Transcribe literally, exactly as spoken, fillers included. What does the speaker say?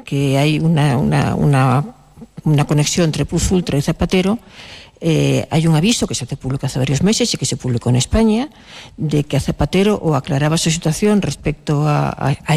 porque hay una, una, una, una conexión entre Puz Ultra y Zapatero. Eh, hay un aviso que se publicó hace varios meses y que se publicó en España de que a Zapatero o aclaraba su situación respecto a, a, a